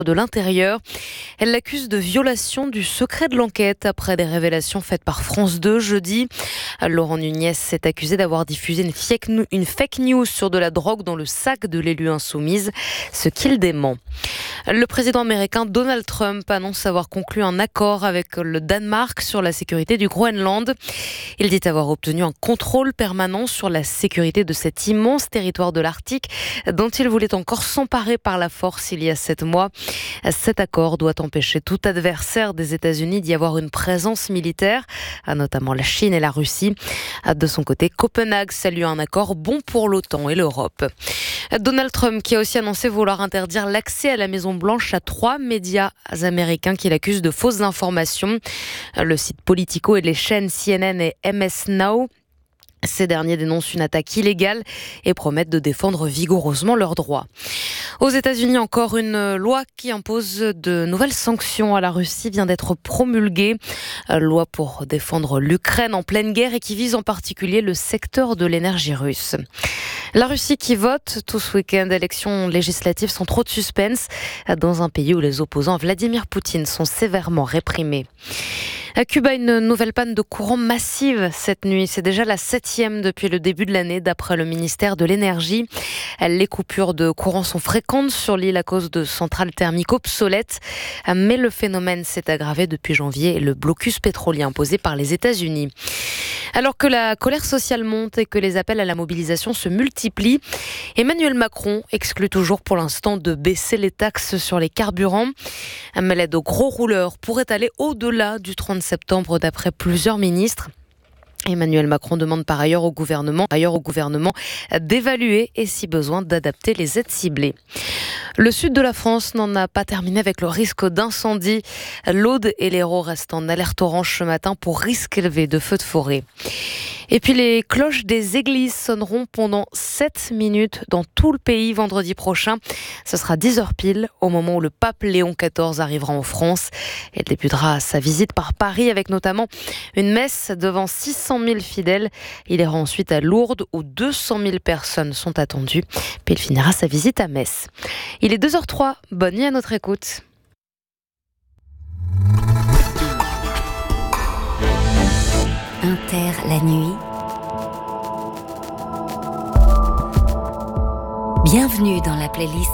de l'Intérieur. Elle l'accuse de violation du secret de l'enquête après des révélations faites par France 2 jeudi. Laurent Nunez s'est accusé d'avoir diffusé une fake news sur de la drogue dans le sac de l'élu insoumise, ce qu'il dément. Le président américain Donald Trump annonce avoir conclu un accord avec le Danemark sur la sécurité du Groenland. Il dit avoir obtenu un contrôle permanent sur la sécurité de cet immense territoire de l'Arctique dont il voulait encore s'emparer par la force il y a 7 mois. Cet accord doit empêcher tout adversaire des États-Unis d'y avoir une présence militaire, notamment la Chine et la Russie. De son côté, Copenhague salue un accord bon pour l'OTAN et l'Europe. Donald Trump qui a aussi annoncé vouloir interdire l'accès à la Maison-Blanche à 3 médias américains qu'il accuse de fausses informations. Le site Politico et les chaînes CNN et MS Now. Ces derniers dénoncent une attaque illégale et promettent de défendre vigoureusement leurs droits. Aux États-Unis, encore une loi qui impose de nouvelles sanctions à la Russie vient d'être promulguée. Loi pour défendre l'Ukraine en pleine guerre et qui vise en particulier le secteur de l'énergie russe. La Russie qui vote tout ce week-end, élections législatives sans trop de suspense dans un pays où les opposants à Vladimir Poutine sont sévèrement réprimés. À Cuba, une nouvelle panne de courant massive cette nuit. C'est déjà la 7e depuis le début de l'année, d'après le ministère de l'Énergie. Les coupures de courant sont fréquentes sur l'île à cause de centrales thermiques obsolètes. Mais le phénomène s'est aggravé depuis janvier et le blocus pétrolier imposé par les États-Unis. Alors que la colère sociale monte et que les appels à la mobilisation se multiplient, Emmanuel Macron exclut toujours pour l'instant de baisser les taxes sur les carburants. Mais l'aide aux gros rouleurs pourrait aller au-delà du 30 septembre d'après plusieurs ministres. Emmanuel Macron demande par ailleurs au gouvernement d'évaluer et si besoin d'adapter les aides ciblées. Le sud de la France n'en a pas terminé avec le risque d'incendie. L'Aude et l'Hérault restent en alerte orange ce matin pour risque élevé de feux de forêt. Et puis les cloches des églises sonneront pendant 7 minutes dans tout le pays vendredi prochain. Ce sera 10h pile au moment où le pape Léon XIV arrivera en France. Il débutera sa visite par Paris avec notamment une messe devant 600 000 fidèles. Il ira ensuite à Lourdes où 200 000 personnes sont attendues. Puis il finira sa visite à Metz. Il est 2h03. Bonne nuit à notre écoute. Inter la nuit. Bienvenue dans la playlist